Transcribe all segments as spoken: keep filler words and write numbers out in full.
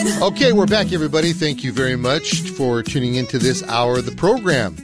Okay, we're back, everybody. Thank you very much for tuning into this hour of the program.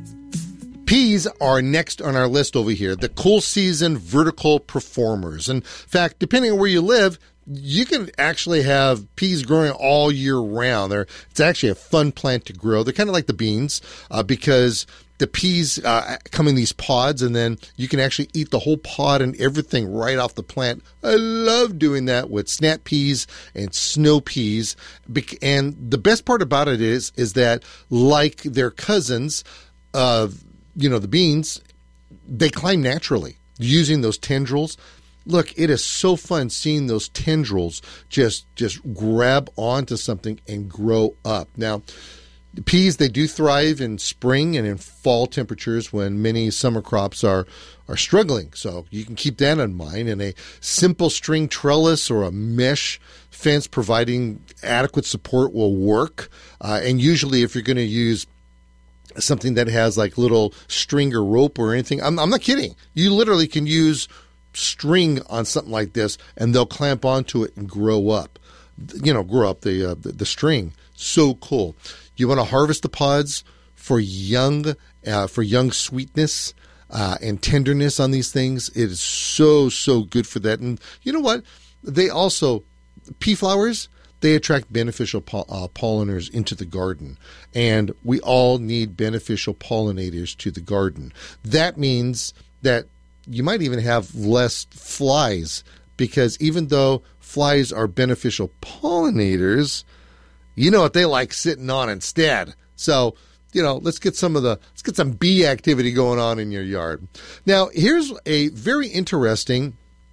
Peas are next on our list over here, the cool season vertical performers. In fact, depending on where you live, you can actually have peas growing all year round. They're, it's actually a fun plant to grow. They're kind of like the beans uh, because the peas uh, come in these pods, and then you can actually eat the whole pod and everything right off the plant. I love doing that with snap peas and snow peas. And the best part about it is, is that like their cousins, uh, you know, the beans, they climb naturally using those tendrils. Look, it is so fun seeing those tendrils just just grab onto something and grow up. Now, the peas, they do thrive in spring and in fall temperatures when many summer crops are, are struggling. So you can keep that in mind. And a simple string trellis or a mesh fence providing adequate support will work. Uh, and usually if you're going to use something that has like little string or rope or anything, I'm, I'm not kidding. You literally can use string on something like this and they'll clamp onto it and grow up, you know, grow up the, uh, the, the string. So cool. You want to harvest the pods for young, uh, for young sweetness uh, and tenderness on these things. It is so, so good for that. And you know what? They also, pea flowers, they attract beneficial po- uh, pollinators into the garden. And we all need beneficial pollinators to the garden. That means that you might even have less flies, because even though flies are beneficial pollinators, you know what they like sitting on instead. So, you know, let's get some of the, let's get some bee activity going on in your yard. Now, here's a very interesting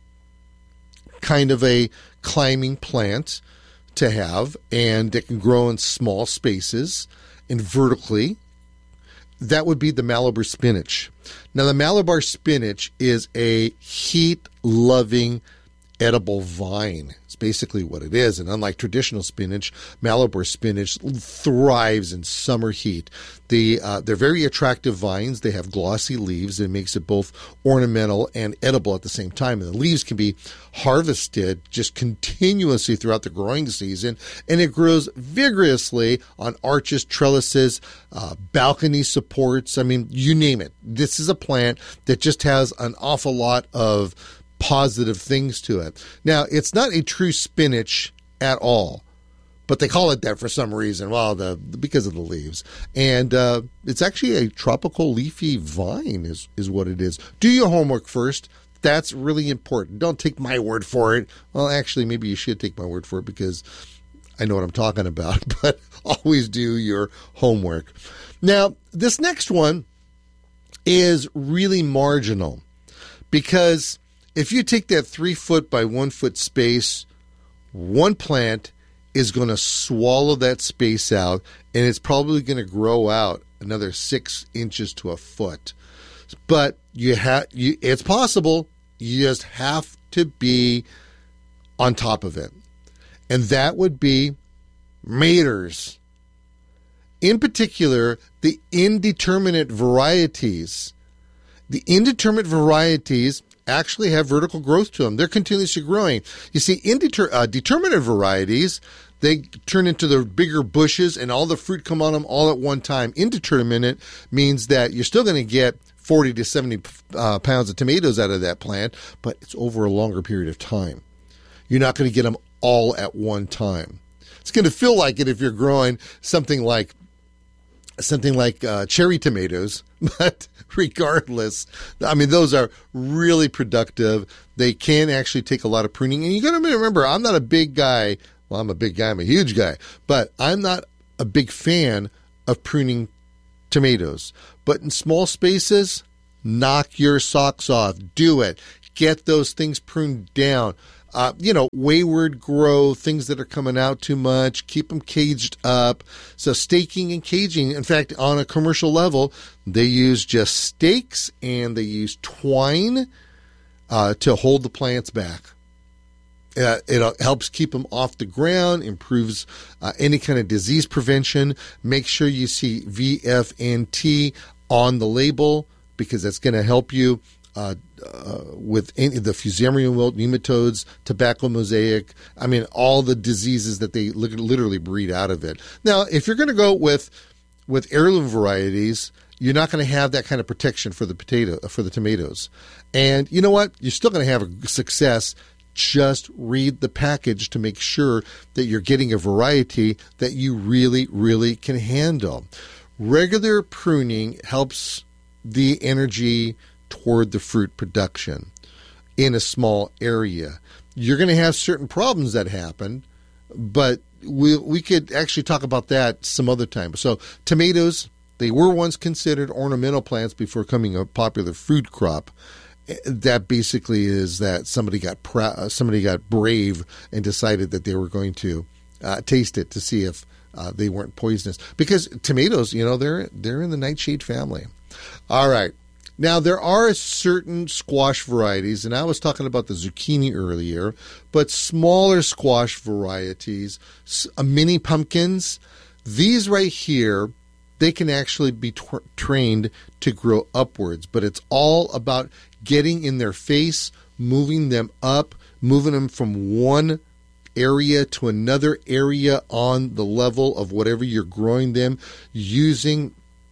kind of a climbing plant to have, and it can grow in small spaces and vertically. That would be the Malabar spinach. Now, the Malabar spinach is a heat-loving edible vine. It's basically what it is. And unlike traditional spinach, Malabar spinach thrives in summer heat. The, uh, they're very attractive vines. They have glossy leaves. It makes it both ornamental and edible at the same time. And the leaves can be harvested just continuously throughout the growing season. And it grows vigorously on arches, trellises, uh, balcony supports. I mean, you name it. This is a plant that just has an awful lot of positive things to it. Now, it's not a true spinach at all, but they call it that for some reason. Well, the because of the leaves. And uh, it's actually a tropical leafy vine is, is what it is. Do your homework first. That's really important. Don't take my word for it. Well, actually, maybe you should take my word for it because I know what I'm talking about, but always do your homework. Now, this next one is really marginal because if you take that three foot by one foot space, one plant is going to swallow that space out, and it's probably going to grow out another six inches to a foot. But you have, you, it's possible. You just have to be on top of it, and that would be maters. In particular, the indeterminate varieties. The indeterminate varieties actually have vertical growth to them. They're continuously growing. You see, indeter- uh, determinate varieties, they turn into the bigger bushes and all the fruit come on them all at one time. Indeterminate means that you're still going to get forty to seventy uh, pounds of tomatoes out of that plant, but it's over a longer period of time. You're not going to get them all at one time. It's going to feel like it if you're growing something like something like uh, cherry tomatoes, but regardless, I mean, those are really productive. They can actually take a lot of pruning. And you got to remember, I'm not a big guy. Well, I'm a big guy. I'm a huge guy. But I'm not a big fan of pruning tomatoes. But in small spaces, knock your socks off. Do it. Get those things pruned down. Uh, you know, wayward growth, things that are coming out too much, keep them caged up. So staking and caging, in fact, on a commercial level, they use just stakes and they use twine uh, to hold the plants back. Uh, it helps keep them off the ground, improves uh, any kind of disease prevention. Make sure you see V F N T on the label because that's going to help you uh, uh, with any, the fusarium wilt, nematodes, tobacco mosaic. I mean, all the diseases that they li- literally breed out of it. Now, if you're going to go with with heirloom varieties, you're not going to have that kind of protection for the potato for the tomatoes. And you know what? You're still going to have a success. Just read the package to make sure that you're getting a variety that you really, really can handle. Regular pruning helps the energy toward the fruit production in a small area. You're going to have certain problems that happen, but we we could actually talk about that some other time. So tomatoes, they were once considered ornamental plants before becoming a popular food crop. That basically is that somebody got pr- somebody got brave and decided that they were going to uh, taste it to see if uh, they weren't poisonous. Because tomatoes, you know, they're they're in the nightshade family. All right. Now, there are certain squash varieties, and I was talking about the zucchini earlier, but smaller squash varieties, uh, mini pumpkins, these right here, they can actually be t- trained to grow upwards, but it's all about getting in their face, moving them up, moving them from one area to another area on the level of whatever you're growing them, using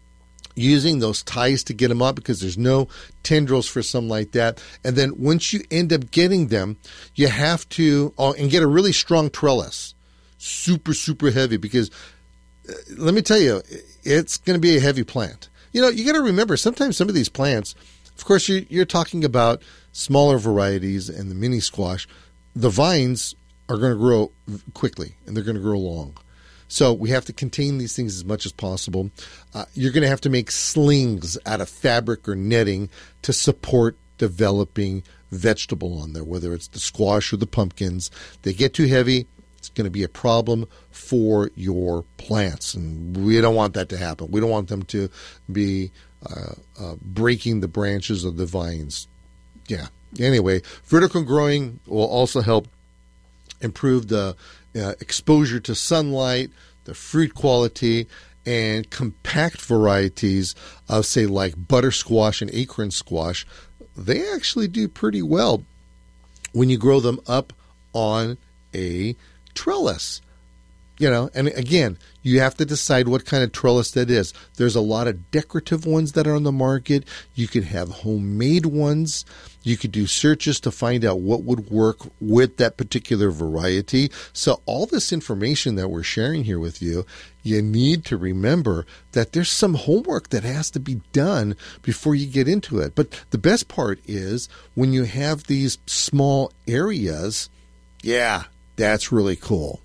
using those ties to get them up because there's no tendrils for something like that. And then once you end up getting them, you have to, oh, and get a really strong trellis, super, super heavy, because uh, let me tell you, it's going to be a heavy plant. You know, you got to remember, sometimes some of these plants, of course, you, you're talking about smaller varieties and the mini squash. The vines are going to grow quickly, and they're going to grow long. So we have to contain these things as much as possible. Uh, you're going to have to make slings out of fabric or netting to support developing vegetable on there, whether it's the squash or the pumpkins. They get too heavy, it's going to be a problem for your plants, and we don't want that to happen. We don't want them to be uh, uh, breaking the branches of the vines. Yeah. Anyway, vertical growing will also help improve the uh, exposure to sunlight, the fruit quality, and compact varieties of, say, like buttersquash and acorn squash. They actually do pretty well when you grow them up on a trellis. You know, and again, you have to decide what kind of trellis that is. There's a lot of decorative ones that are on the market. You could have homemade ones. You could do searches to find out what would work with that particular variety. So all this information that we're sharing here with you, you need to remember that there's some homework that has to be done before you get into it. But the best part is when you have these small areas, yeah, that's really cool.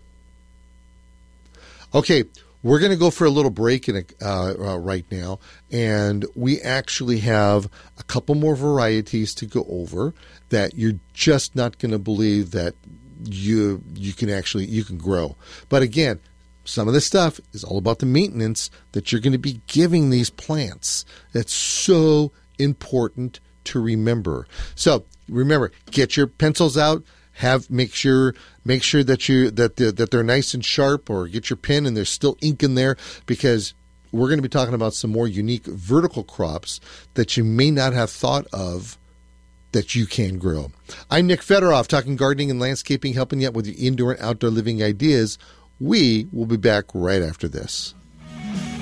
Okay, we're going to go for a little break in a, uh, uh, right now, and we actually have a couple more varieties to go over that you're just not going to believe that you you can actually you can grow. But again, some of this stuff is all about the maintenance that you're going to be giving these plants. That's so important to remember. So remember, get your pencils out. Have make sure make sure that you that the, that they're nice and sharp, or get your pen and there's still ink in there, because we're going to be talking about some more unique vertical crops that you may not have thought of that you can grow. I'm Nick Federoff, talking gardening and landscaping, helping you out with your indoor and outdoor living ideas. We will be back right after this.